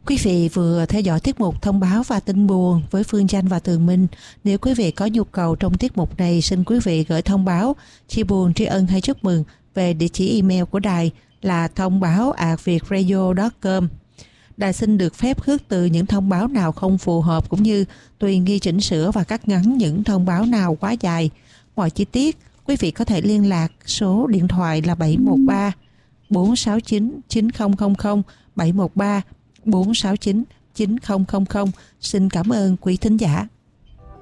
Quý vị vừa theo dõi tiết mục thông báo và tin buồn với Phương Chanh và Tường Minh. Nếu quý vị có nhu cầu trong tiết mục này, xin quý vị gửi thông báo, chia buồn, tri ân hay chúc mừng về địa chỉ email của đài là thông báo@vietradio.com. Đài xin được phép khước từ những thông báo nào không phù hợp cũng như tùy nghi chỉnh sửa và cắt ngắn những thông báo nào quá dài. Mọi chi tiết, quý vị có thể liên lạc số điện thoại là 713 469 9000, 713 469 9000. Xin cảm ơn quý thính giả.